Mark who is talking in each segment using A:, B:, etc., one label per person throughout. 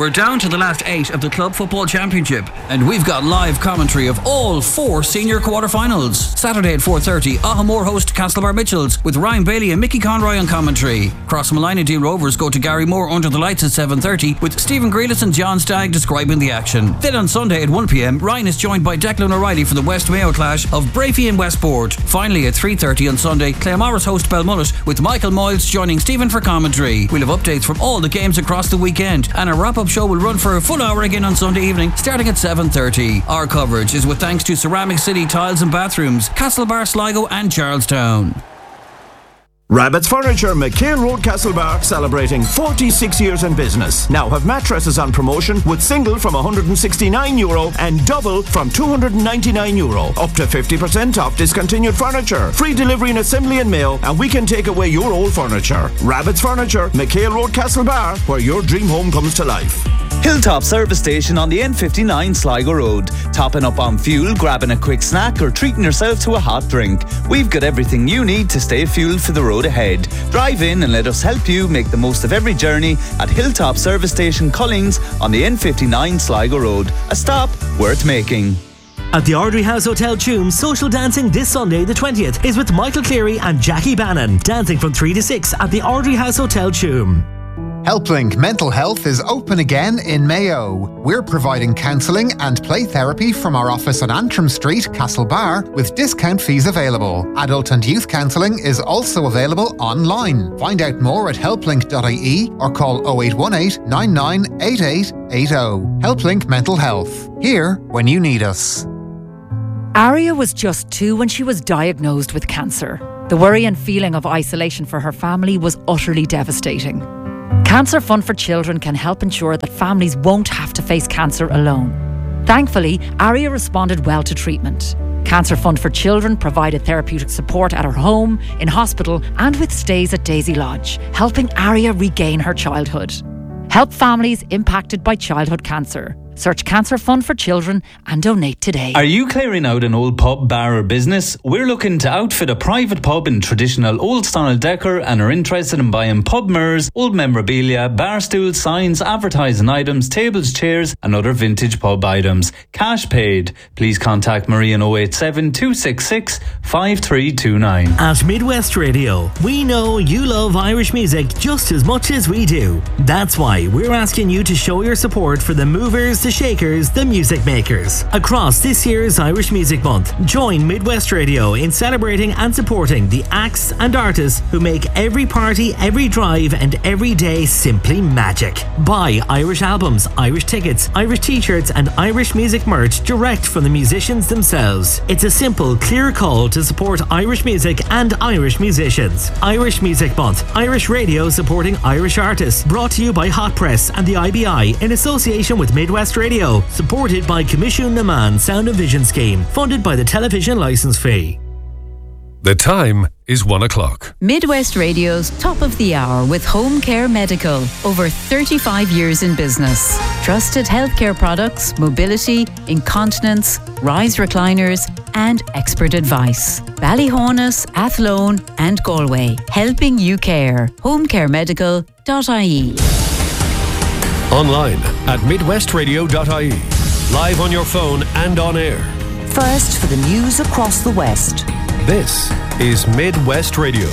A: We're down to the last 8 of the Club Football Championship, and we've got live commentary of all 4 senior quarter-finals. Saturday at 4:30, Ahamore host Castlebar Mitchells with Ryan Bailey and Mickey Conroy on commentary. Crossmalina and Dean Rovers go to Gary Moore under the lights at 7:30 with Stephen Grealis and John Stagg describing the action. Then on Sunday at 1pm, Ryan is joined by Declan O'Reilly for the West Mayo clash of Brafey and Westport. Finally at 3:30 on Sunday, Claremorris host Belmullet with Michael Moyles joining Stephen for commentary. We'll have updates from all the games across the weekend, and a wrap-up show will run for a full hour again on Sunday evening starting at 7:30. Our coverage is with thanks to Ceramic City Tiles and Bathrooms, Castlebar, Sligo and Charlestown.
B: Rabbit's Furniture, McHale Road, Castlebar, celebrating 46 years in business. Now have mattresses on promotion with single from €169 and double from €299. Up to 50% off discontinued furniture. Free delivery and assembly in Mayo, and we can take away your old furniture. Rabbit's Furniture, McHale Road, Castlebar, where your dream home comes to life.
C: Hilltop Service Station on the N59 Sligo Road. Topping up on fuel, grabbing a quick snack or treating yourself to a hot drink. We've got everything you need to stay fueled for the road ahead. Drive in and let us help you make the most of every journey at Hilltop Service Station Cullings on the N59 Sligo Road. A stop worth making.
D: At the Ardrey House Hotel Tuam, social dancing this Sunday the 20th is with Michael Cleary and Jackie Bannon, dancing from 3 to 6 at the Ardrey House Hotel Tuam.
E: HelpLink Mental Health is open again in Mayo. We're providing counselling and play therapy from our office on Antrim Street, Castlebar, with discount fees available. Adult and youth counselling is also available online. Find out more at helplink.ie or call 0818 998880. HelpLink Mental Health. Here when you need us.
F: Aria was just 2 when she was diagnosed with cancer. The worry and feeling of isolation for her family was utterly devastating. Cancer Fund for Children can help ensure that families won't have to face cancer alone. Thankfully, Aria responded well to treatment. Cancer Fund for Children provided therapeutic support at her home, in hospital and with stays at Daisy Lodge, helping Aria regain her childhood. Help families impacted by childhood cancer. Search Cancer Fund for Children and donate today.
G: Are you clearing out an old pub, bar or business? We're looking to outfit a private pub in traditional old style decor and are interested in buying pub mirrors, old memorabilia, bar stools, signs, advertising items, tables, chairs and other vintage pub items. Cash paid. Please contact Marie on 087 266 5329.
D: At Midwest Radio, we know you love Irish music just as much as we do. That's why we're asking you to show your support for the movers, the shakers, the music makers. Across this year's Irish Music Month, join Midwest Radio in celebrating and supporting the acts and artists who make every party, every drive and every day simply magic. Buy Irish albums, Irish tickets, Irish t-shirts and Irish music merch direct from the musicians themselves. It's a simple, clear call to support Irish music and Irish musicians. Irish Music Month, Irish Radio supporting Irish artists. Brought to you by Hot Press and the IBI in association with Midwest Radio, supported by Commission Naman Sound and Vision Scheme, funded by the television licence fee.
H: The time is 1 o'clock.
I: Midwest Radio's Top of the Hour with Home Care Medical. Over 35 years in business. Trusted healthcare products, mobility, incontinence, rise recliners and expert advice. Ballyhonus, Athlone and Galway. Helping you care. homecaremedical.ie.
H: Online at midwestradio.ie. Live on your phone and on air.
J: First for the news across the West.
H: This is Midwest Radio.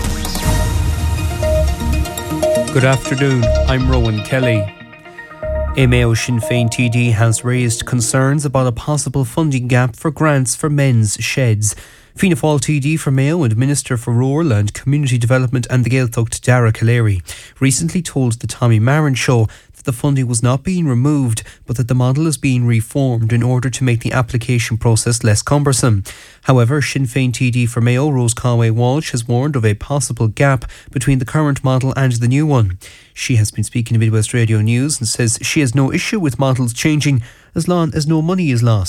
K: Good afternoon, I'm Rowan Kelly. A Mayo Sinn Féin TD has raised concerns about a possible funding gap for grants for men's sheds. Fianna Fáil TD for Mayo and Minister for Rural and Community Development and the Gaeltacht Dara Callery recently told the Tommy Marin Show that the funding was not being removed but that the model is being reformed in order to make the application process less cumbersome. However, Sinn Féin TD for Mayo Rose Conway Walsh has warned of a possible gap between the current model and the new one. She has been speaking to Midwest Radio News and says she has no issue with models changing as long as no money is lost.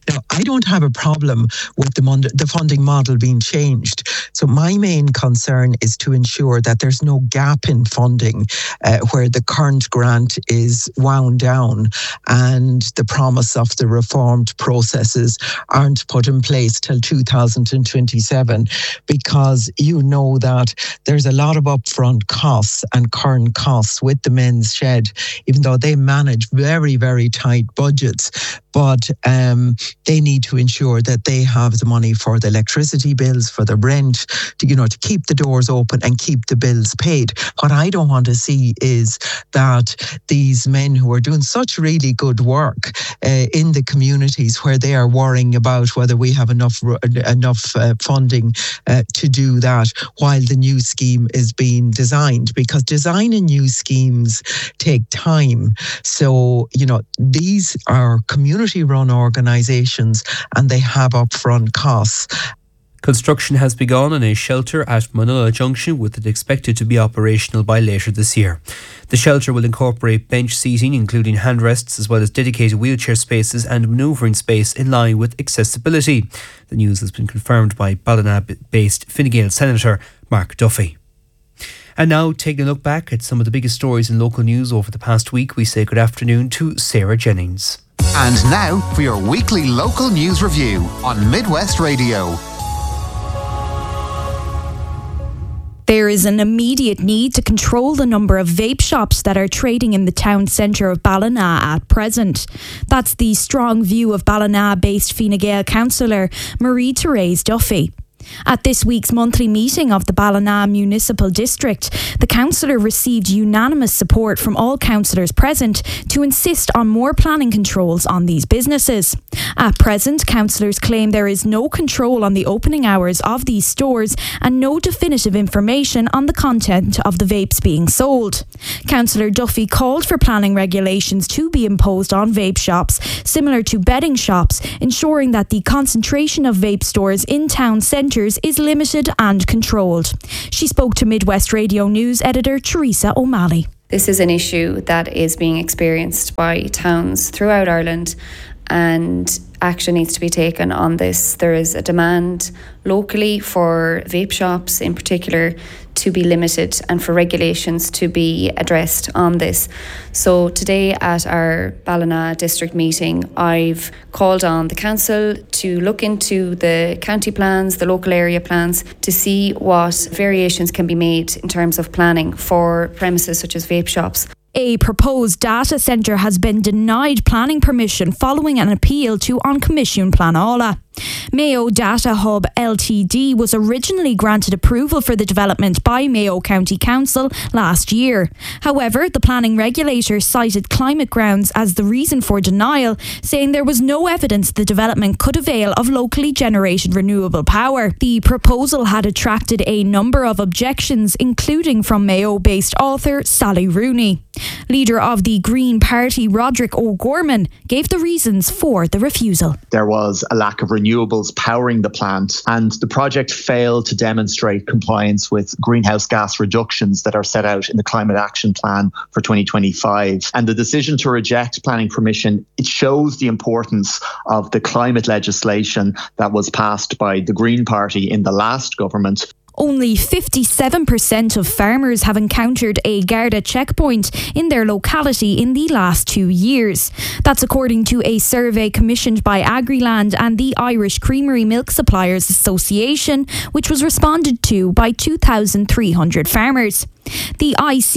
L: Now, I don't have a problem with the funding model being changed. So my main concern is to ensure that there's no gap in funding where the current grant is wound down and the promise of the reformed processes aren't put in place till 2027, because you know that there's a lot of upfront costs and current costs with the men's shed, even though they manage very, very tight budgets. But they need to ensure that they have the money for the electricity bills, for the rent, to keep the doors open and keep the bills paid. What I don't want to see is that these men who are doing such really good work in the communities where they are worrying about whether we have enough funding to do that while the new scheme is being designed, because designing new schemes take time. So, these are community-run organisations and they have upfront costs.
K: Construction has begun on a shelter at Manula Junction, with it expected to be operational by later this year. The shelter will incorporate bench seating, including handrests, as well as dedicated wheelchair spaces and manoeuvring space in line with accessibility. The news has been confirmed by Ballina-based Fine Gael Senator Mark Duffy. And now, taking a look back at some of the biggest stories in local news over the past week, we say good afternoon to Sarah Jennings.
E: And now for your weekly local news review on Midwest Radio.
M: There is an immediate need to control the number of vape shops that are trading in the town centre of Ballina at present. That's the strong view of Ballina-based Fine Gael councillor Marie-Therese Duffy. At this week's monthly meeting of the Ballina Municipal District, the councillor received unanimous support from all councillors present to insist on more planning controls on these businesses. At present, councillors claim there is no control on the opening hours of these stores and no definitive information on the content of the vapes being sold. Councillor Duffy called for planning regulations to be imposed on vape shops, similar to bedding shops, ensuring that the concentration of vape stores in town centres is limited and controlled. She spoke to Midwest Radio News editor Teresa O'Malley.
N: This is an issue that is being experienced by towns throughout Ireland, and action needs to be taken on this. There is a demand locally for vape shops in particular to be limited and for regulations to be addressed on this. So today at our Ballina district meeting, I've called on the council to look into the county plans, the local area plans, to see what variations can be made in terms of planning for premises such as vape shops.
M: A proposed data centre has been denied planning permission following an appeal to An Comisiún Pleanála. Mayo Data Hub Ltd was originally granted approval for the development by Mayo County Council last year. However, the planning regulator cited climate grounds as the reason for denial, saying there was no evidence the development could avail of locally generated renewable power. The proposal had attracted a number of objections, including from Mayo-based author Sally Rooney. Leader of the Green Party, Roderick O'Gorman, gave the reasons for the refusal.
O: There was a lack of renewables powering the plant, and the project failed to demonstrate compliance with greenhouse gas reductions that are set out in the Climate Action Plan for 2025. And the decision to reject planning permission, it shows the importance of the climate legislation that was passed by the Green Party in the last government.
M: Only 57% of farmers have encountered a Garda checkpoint in their locality in the last 2 years. That's according to a survey commissioned by Agriland and the Irish Creamery Milk Suppliers Association, which was responded to by 2,300 farmers. The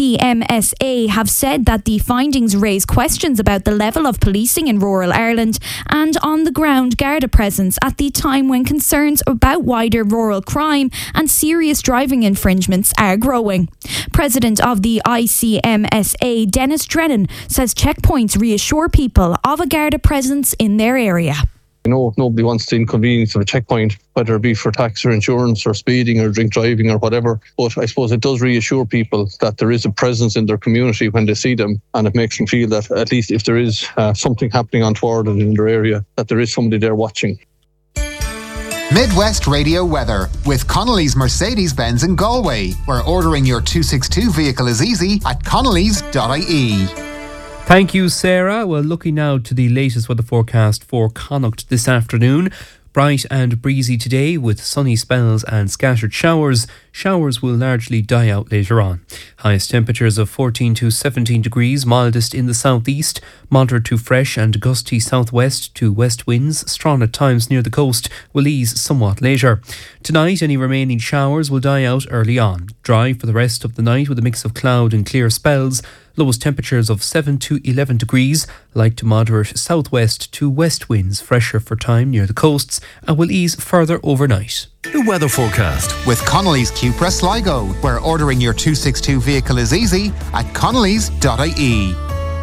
M: ICMSA have said that the findings raise questions about the level of policing in rural Ireland and on-the-ground Garda presence at the time when concerns about wider rural crime and serious driving infringements are growing. President of the ICMSA, Dennis Drennan, says checkpoints reassure people of a Garda presence in their area.
P: You know, nobody wants the inconvenience of a checkpoint, whether it be for tax or insurance or speeding or drink driving or whatever. But I suppose it does reassure people that there is a presence in their community when they see them, and it makes them feel that at least if there is something happening untoward in their area, that there is somebody there watching.
E: Midwest Radio weather with Connolly's Mercedes-Benz in Galway, where ordering your 262 vehicle is easy at connellys.ie.
K: Thank you, Sarah. Well, looking now to the latest weather forecast for Connacht this afternoon. Bright and breezy today with sunny spells and scattered showers. Showers will largely die out later on. Highest temperatures of 14 to 17 degrees, mildest in the southeast, moderate to fresh and gusty southwest to west winds, strong at times near the coast, will ease somewhat later. Tonight, any remaining showers will die out early on. Dry for the rest of the night with a mix of cloud and clear spells. Lowest temperatures of 7 to 11 degrees, light to moderate southwest to west winds, fresher for time near the coasts, and will ease further overnight.
H: The weather forecast
E: with Connolly's Cupra Sligo, where ordering your 262 vehicle is easy at connellys.ie.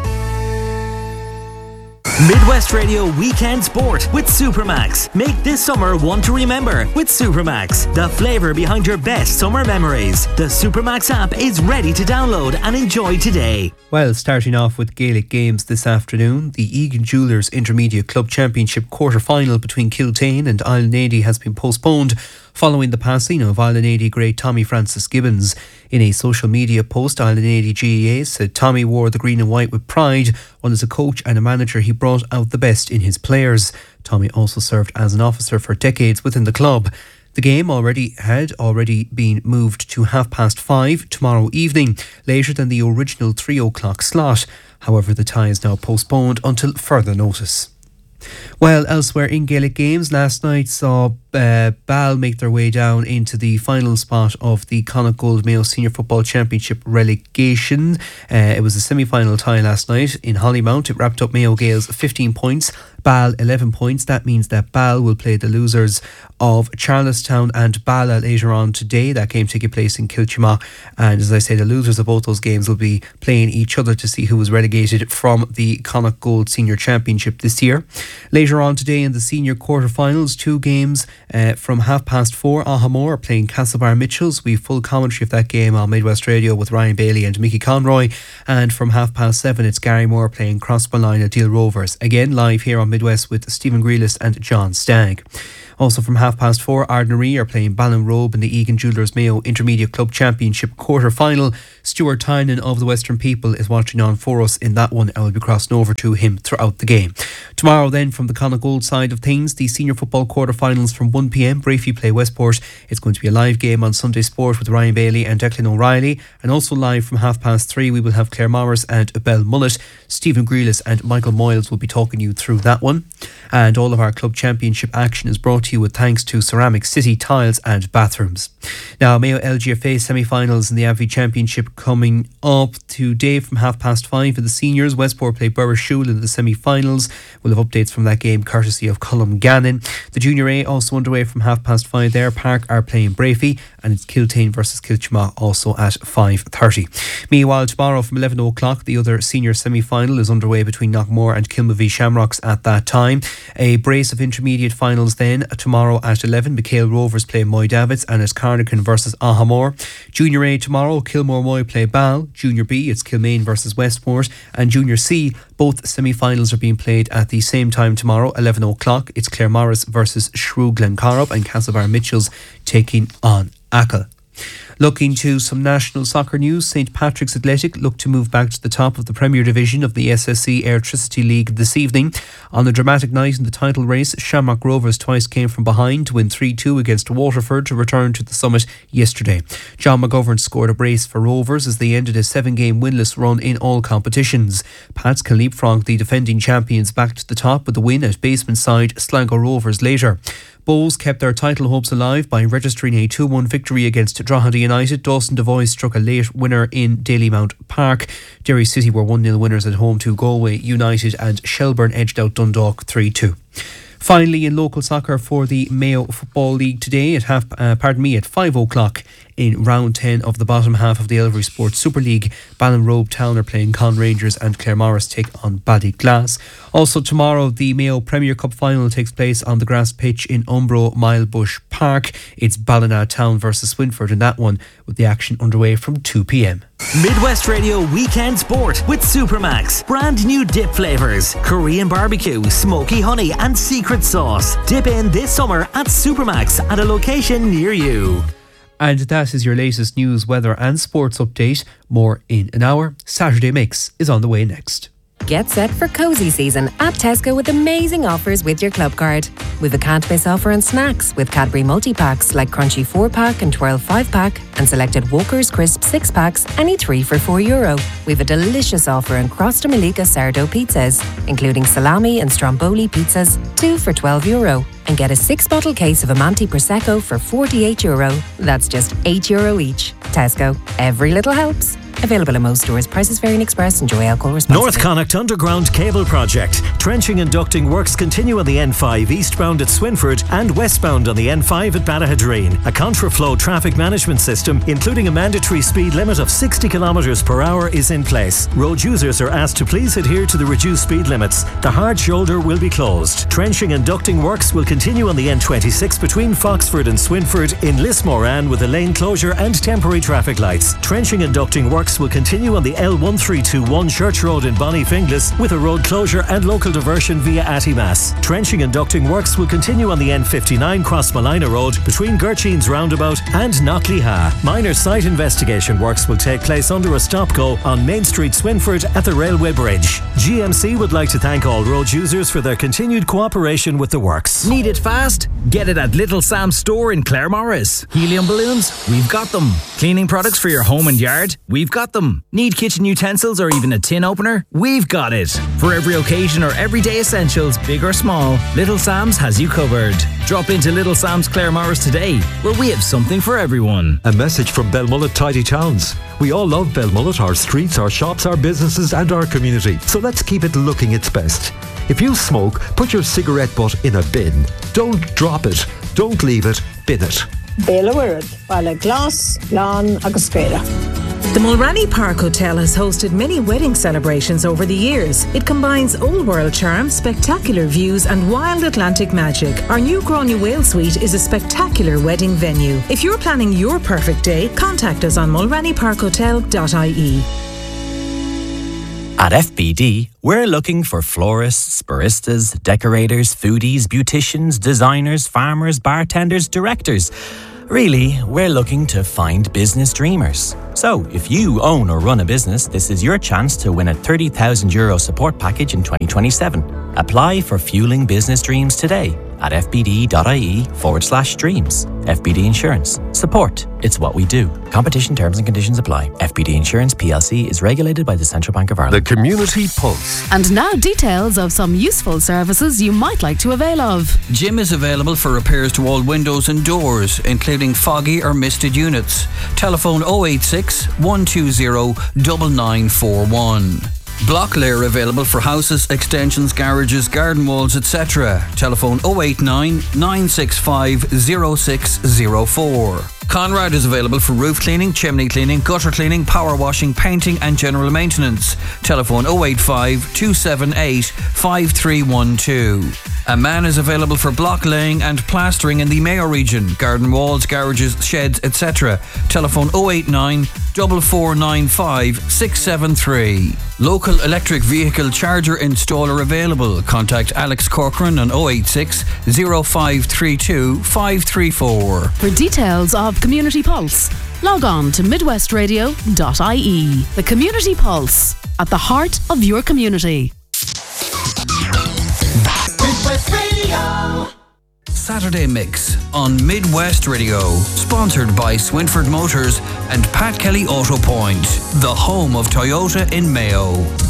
D: Midwest Radio Weekend Sport with Supermax. Make this summer one to remember with Supermax, the flavour behind your best summer memories. The Supermax app is ready to download and enjoy today.
K: Well, starting off with Gaelic games this afternoon, the Egan Jewellers Intermediate Club Championship quarter-final between Kiltane and Island 80 has been postponed following the passing of Island 80 great Tommy Francis Gibbons. In a social media post, Island 80 GAA said Tommy wore the green and white with pride, while as a coach and a manager he brought out the best in his players. Tommy also served as an officer for decades within the club. The game had already been moved to 5:30 tomorrow evening, later than the original 3 o'clock slot. However, the tie is now postponed until further notice. Well, elsewhere in Gaelic games, last night saw Ball make their way down into the final spot of the Connacht Gold Mayo Senior Football Championship relegation. It was a semi-final tie last night in Hollymount. It wrapped up Mayo Gaels 15 points, Ball 11 points. That means that Ball will play the losers of Charlestown and Bala later on today. That game taking place in Kiltimagh, and as I say, the losers of both those games will be playing each other to see who was relegated from the Connacht Gold Senior Championship this year. Later on today in the senior quarter-finals, 2 games from 4:30. Ahamore are playing Castlebar Mitchells. We have full commentary of that game on Midwest Radio with Ryan Bailey and Mickey Conroy. And from 7:30 it's Garrymore playing Crossbowline at Deal Rovers. Again live here on Midwest with Stephen Grealis and John Stagg. Also from 4:30, Ardnaree are playing Ballinrobe in the Egan Jewellers Mayo Intermediate Club Championship quarter-final. Stuart Tynan of the Western People is watching on for us in that one. I will be crossing over to him throughout the game. Tomorrow then, from the Connacht Gold side of things, the senior football quarter-finals from 1 p.m. Brafey play Westport. It's going to be a live game on Sunday Sport with Ryan Bailey and Declan O'Reilly. And also live from 3:30 we will have Claire Morris and Bell Mullet. Stephen Grealis and Michael Moyles will be talking you through that one. And all of our club championship action is brought to you with thanks to Ceramic City Tiles and Bathrooms. Now, Mayo LGFA semi-finals in the Abbey Championship coming up today from 5:30 for the seniors. Westport play Burrishoole in the semi-finals. We'll have updates from that game courtesy of Colm Gannon. The Junior A also underway from 5:30 there. Park are playing Brafey, and it's Kiltane versus Kiltimagh also at 5:30. Meanwhile, tomorrow from 11 o'clock, the other senior semi-final is underway between Knockmore and Kilmavie Shamrocks at that time. A brace of intermediate finals then tomorrow at 11. McHale Rovers play Moy Davids, and it's Carnican versus Ahamore. Junior A tomorrow, Kilmore Moy play Ball. Junior B, it's Kilmaine versus Westport. And Junior C, both semi-finals are being played at the same time tomorrow, 11 o'clock. It's Clare Morris versus Shrew Glencorrib, and Castlebar Mitchells taking on Achill. Looking to some national soccer news, St Patrick's Athletic look to move back to the top of the Premier Division of the SSE Airtricity League this evening. On a dramatic night in the title race, Shamrock Rovers twice came from behind to win 3-2 against Waterford to return to the summit yesterday. John McGovern scored a brace for Rovers as they ended a 7-game winless run in all competitions. Pats can leapfrog the defending champions back to the top with a win at basement side Sligo Rovers later. Bows kept their title hopes alive by registering a 2-1 victory against Drogheda United. Dawson Devoy struck a late winner in Dalymount Park. Derry City were 1-0 winners at home to Galway United, and Shelburne edged out Dundalk 3-2. Finally, in local soccer for the Mayo Football League today at 5 o'clock in round 10 of the bottom half of the Elvery Sports Super League, Ballinrobe Town are playing Con Rangers and Clare Morris take on Ballyglass. Also tomorrow, the Mayo Premier Cup final takes place on the grass pitch in Umbro Milebush Park. It's Ballina Town versus Swinford in that one, with the action underway from 2 p.m.
D: Midwest Radio Weekend Sport with Supermax. Brand new dip flavours: Korean barbecue, smoky honey and secret sauce. Dip in this summer at Supermax at a location near you.
K: And that is your latest news, weather and sports update. More in an hour. Saturday Mix is on the way next.
Q: Get set for cozy season at Tesco with amazing offers with your club card. We've a can't miss offer on snacks with Cadbury multi-packs like Crunchy 4-pack and Twirl 5-pack and selected Walker's Crisp 6-packs, any 3 for €4. We've a delicious offer on Crosta Malika sourdough pizzas, including salami and stromboli pizzas, 2 for €12. And get a 6-bottle case of Amanti Prosecco for €48. That's just €8 each. Tesco. Every little helps. Available in most stores. Prices vary in Express. Enjoy alcohol responsibly.
R: North Connacht Underground Cable Project. Trenching and ducting works continue on the N5 eastbound at Swinford and westbound on the N5 at Ballahadreen. A contraflow traffic management system, including a mandatory speed limit of 60 km per hour, is in place. Road users are asked to please adhere to the reduced speed limits. The hard shoulder will be closed. Trenching and ducting works will continue on the N26 between Foxford and Swinford in Lismoran with a lane closure and temporary traffic lights. Trenching and ducting works will continue on the L1321 Church Road in Bonnyfinglas with a road closure and local diversion via Attimass. Trenching and ducting works will continue on the N59 Crossmalina Road between Gertchines Roundabout and Knockleha. Minor site investigation works will take place under a stop-go on Main Street, Swinford at the Railway Bridge. GMC would like to thank all road users for their continued cooperation with the works.
S: Need it fast? Get it at Little Sam's store in Claremorris. Helium balloons? We've got them. Cleaning products for your home and yard? We've got them. Need kitchen utensils or even a tin opener? We've got it. For every occasion or everyday essentials, big or small, Little Sam's has you covered. Drop into Little Sam's Claremorris today, where we have something for everyone.
T: A message from Belmullet Tidy Towns. We all love Belmullet, our streets, our shops, our businesses and our community. So let's keep it looking its best. If you smoke, put your cigarette butt in a bin. Don't drop it. Don't leave it. Bin it.
U: Béla Wirad, Bala Glas, Lan agus Scéire.
V: The Mulranny Park Hotel has hosted many wedding celebrations over the years. It combines old world charm, spectacular views and wild Atlantic magic. Our new Gráinne Whale Suite is a spectacular wedding venue. If you're planning your perfect day, contact us on mulrannyparkhotel.ie.
W: At FBD, we're looking for florists, baristas, decorators, foodies, beauticians, designers, farmers, bartenders, directors. Really, we're looking to find business dreamers. So, if you own or run a business, this is your chance to win a €30,000 support package in 2027. Apply for Fueling Business Dreams today at fbd.ie/dreams. FBD Insurance. Support. It's what we do. Competition terms and conditions apply. FBD Insurance PLC is regulated by the Central Bank of Ireland.
H: The Community Pulse.
X: And now details of some useful services you might like to avail of.
A: Jim is available for repairs to all windows and doors, including foggy or misted units. Telephone 086 120 9941. Block layer available for houses, extensions, garages, garden walls, etc. Telephone 089 965 0604. Conrad is available for roof cleaning, chimney cleaning, gutter cleaning, power washing, painting and general maintenance. Telephone 085 278 5312. A man is available for block laying and plastering in the Mayo region, garden walls, garages, sheds, etc. Telephone 089 4495 673. Local electric vehicle charger installer available. Contact Alex Corcoran on 086 0532 534.
X: For details of Community Pulse, log on to midwestradio.ie. The Community Pulse, at the heart of your community.
A: Midwest Radio. Saturday Mix on Midwest Radio, sponsored by Swinford Motors and Pat Kelly Auto Point, the home of Toyota in Mayo.